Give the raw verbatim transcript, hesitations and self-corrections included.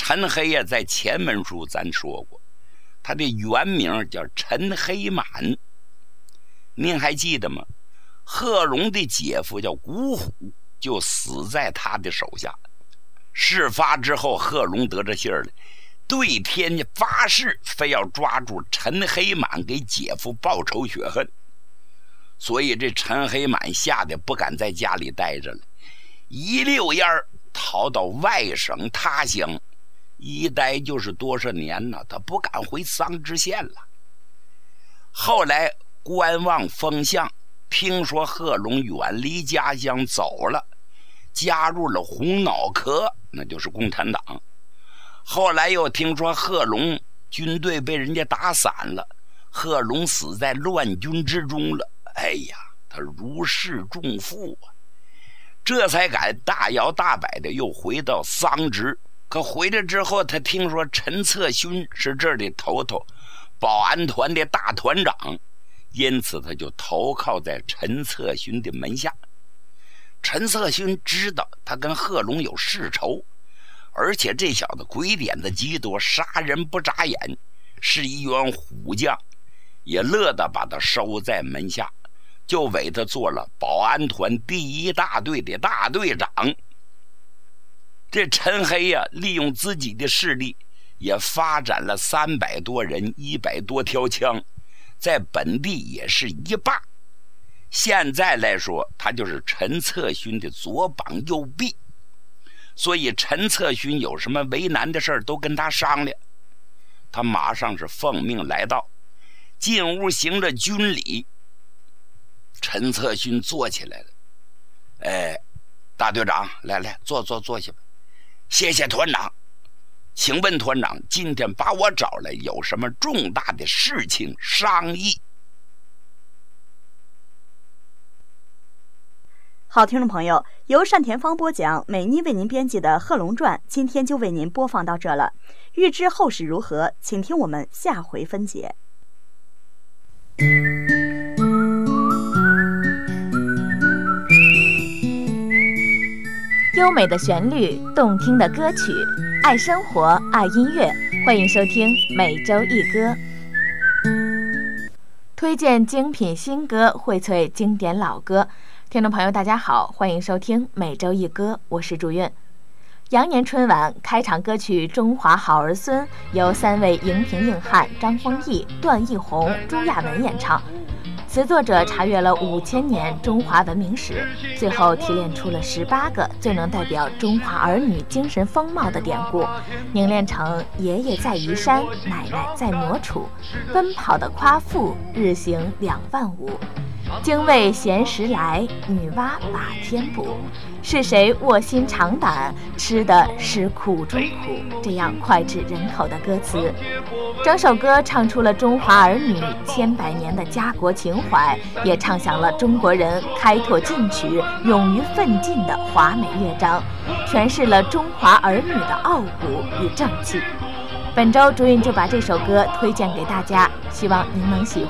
陈黑呀，在前文书咱说过，他的原名叫陈黑满。您还记得吗？贺龙的姐夫叫古虎，就死在他的手下。事发之后，贺龙得着信儿了，对天家发誓，非要抓住陈黑满给姐夫报仇雪恨。所以这陈黑满吓得不敢在家里待着了，一溜烟儿逃到外省他乡，一待就是多少年呢，他不敢回桑植县了。后来观望风向，听说贺龙远离家乡走了，加入了红脑壳，那就是共产党。后来又听说贺龙军队被人家打散了，贺龙死在乱军之中了。哎呀，他如释重负啊，这才敢大摇大摆的又回到桑植。可回来之后，他听说陈策勋是这儿的头头，保安团的大团长，因此他就投靠在陈策勋的门下。陈策勋知道他跟贺龙有世仇，而且这小子鬼点子极多，杀人不眨眼，是一员虎将，也乐得把他收在门下，就委他做了保安团第一大队的大队长。这陈黑呀、啊，利用自己的势力，也发展了三百多人，一百多条枪，在本地也是一霸。现在来说，他就是陈策勋的左膀右臂，所以陈策勋有什么为难的事儿都跟他商量。他马上是奉命来到，进屋行了军礼。陈策勋坐起来了，哎，大队长，来来，坐坐坐下吧。谢谢团长，请问团长今天把我找来有什么重大的事情商议？ 好，听众朋友，由单田芳播讲，美妮为您编辑的《贺龙传》，今天就为您播放到这了。欲知后事如何，请听我们下回分解。 优美的旋律，动听的歌曲，爱生活，爱音乐，欢迎收听每周一歌，推荐精品新歌，荟萃经典老歌。听众朋友大家好，欢迎收听每周一歌，我是祝韵。羊年春晚开场歌曲《中华好儿孙》由三位荧屏硬汉张丰毅、段奕宏、朱亚文演唱。词作者查阅了五千年中华文明史，最后提炼出了十八个最能代表中华儿女精神风貌的典故，凝练成爷爷在移山，奶奶在磨杵，奔跑的夸父，日行两万五。精卫衔食来，女娲把天补。是谁卧薪尝胆，吃的是苦中苦，这样脍炙人口的歌词。整首歌唱出了中华儿女千百年的家国情怀，也唱响了中国人开拓进取、勇于奋进的华美乐章，诠释了中华儿女的傲骨与正气。本周祝韵就把这首歌推荐给大家，希望您能喜欢。